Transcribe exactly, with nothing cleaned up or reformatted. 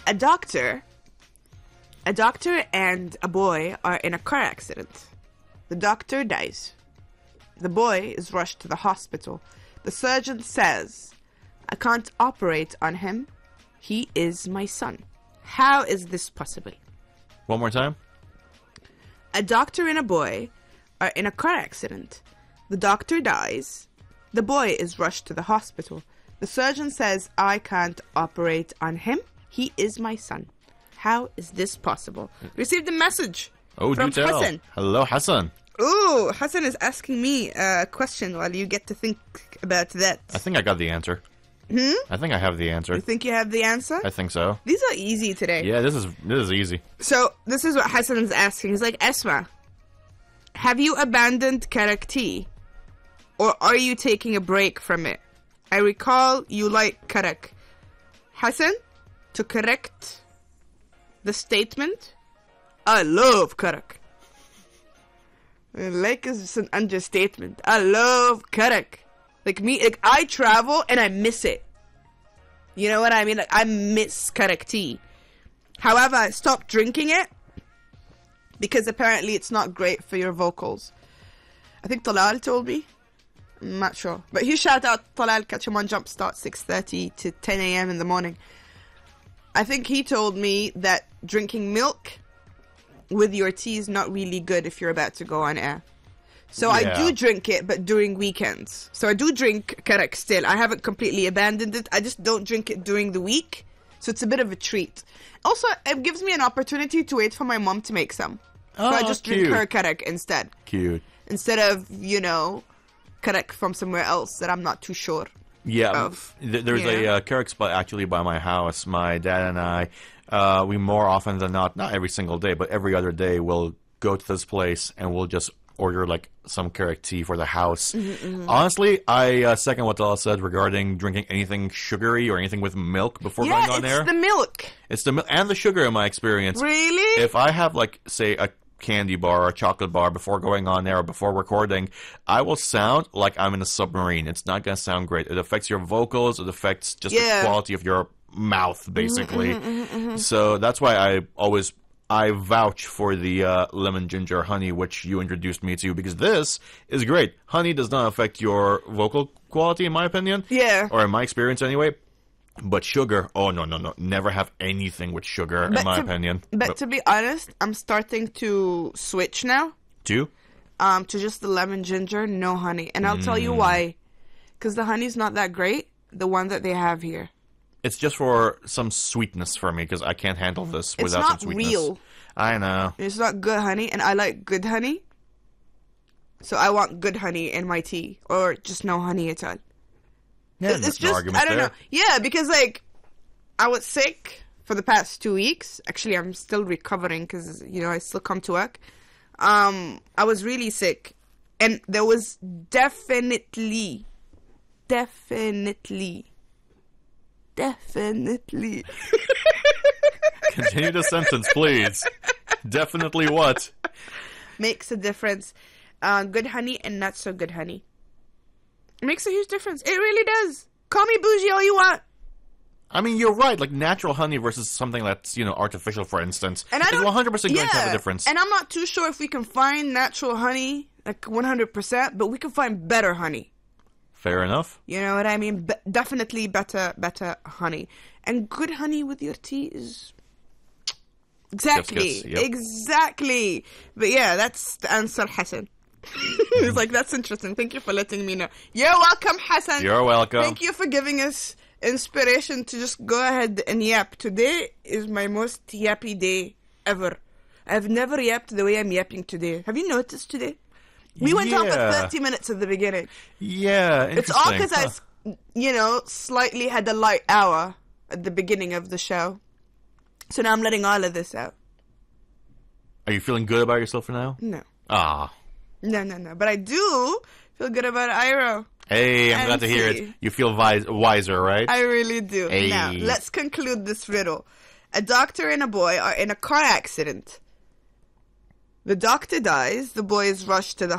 A doctor, a doctor and a boy are in a car accident. The doctor dies. The boy is rushed to the hospital. The surgeon says, I can't operate on him. He is my son. How is this possible? One more time. A doctor and a boy are in a car accident. The doctor dies. The boy is rushed to the hospital. The surgeon says, I can't operate on him. He is my son. How is this possible? Received a message Oh, from do tell. Hassan. Hello, Hassan. Ooh, Hassan is asking me a question while you get to think about that. I think I got the answer. Hmm? I think I have the answer. You think you have the answer? I think so. These are easy today. Yeah, this is this is easy. So, this is what Hassan is asking. He's like, Esma, have you abandoned Karak tea? Or are you taking a break from it? I recall you like Karak. Hassan, to correct the statement, I love Karak. Like is just an understatement. I love Karak. Like me, like I travel and I miss it. You know what I mean? Like I miss Karak tea. However, I stopped drinking it because apparently it's not great for your vocals. I think Talal told me. I'm not sure. But huge shout out Talal, catch him on Jumpstart six thirty to ten a.m. in the morning. I think he told me that drinking milk with your tea is not really good if you're about to go on air. So Yeah. I do drink it, but during weekends. So I do drink Karak still. I haven't completely abandoned it. I just don't drink it during the week. So it's a bit of a treat. Also, it gives me an opportunity to wait for my mom to make some. So I Oh, just drink cute. her Karak instead. Cute. Instead of, you know, Karak from somewhere else that I'm not too sure. Yeah, Of, th- there's a yeah. uh, Carrick spot actually by my house. My dad and I, uh, we more often than not, not every single day, but every other day, we'll go to this place and we'll just order like some Carrick tea for the house. Mm-hmm, Honestly, I uh, second what Dala said regarding drinking anything sugary or anything with milk before Yeah, going on it's air. the milk. It's the milk and the sugar in my experience. Really? If I have like say a candy bar or a chocolate bar before going on air or before recording, I will sound like I'm in a submarine. It's not going to sound great. It affects your vocals. It affects just Yeah. the quality of your mouth, basically. So that's why I always I vouch for the uh, lemon ginger honey, which you introduced me to, because this is great. Honey does not affect your vocal quality, in my opinion. Yeah. Or in my experience, anyway. But sugar, oh no, no, no. Never have anything with sugar, in But my to- opinion. But to be honest, I'm starting to switch now Two? um, to just the lemon ginger, no honey. And I'll tell Mm. you why. Because the honey's not that great, the one that they have here. It's just for some sweetness for me, because I can't handle this It's without not some sweetness. real. I know. It's not good honey, and I like good honey. So I want good honey in my tea, or just no honey at all. Yeah, It's no just, argument I don't there. know. Yeah, because like, I was sick for the past two weeks. Actually, I'm still recovering because, you know, I still come to work. Um, I was really sick. And there was definitely, definitely, definitely. Continue the sentence, please. Definitely what? Makes a difference. Uh, good honey and not so good honey. It makes a huge difference. It really does. Call me bougie all you want. I mean, you're right. Like, natural honey versus something that's, you know, artificial, for instance, And I is don't, one hundred percent going to have a yeah, difference. And I'm not too sure if we can find natural honey, like one hundred percent, but we can find better honey. Fair enough. You know what I mean? Be- definitely better, better honey. And good honey with your tea is... Exactly. Yes, yes, yep. Exactly. But yeah, that's the answer, Hassan. It's like, that's interesting. Thank you for letting me know. You're welcome, Hassan. You're welcome. Thank you for giving us inspiration to just go ahead and yap. Today is my most yappy day ever. I've never yapped the way I'm yapping today. Have you noticed today? We went on for Yeah. thirty minutes at the beginning. Yeah, interesting. It's all because I, Huh. s- you know, slightly had a light hour at the beginning of the show. So now I'm letting all of this out. Are you feeling good about yourself for now? No. Ah. No, no, no. But I do feel good about Iro. Hey, I'm glad to hear Fancy. it. You feel wise, wiser, right? I really do. Hey. Now, let's conclude this riddle. A doctor and a boy are in a car accident. The doctor dies. The boy is rushed to the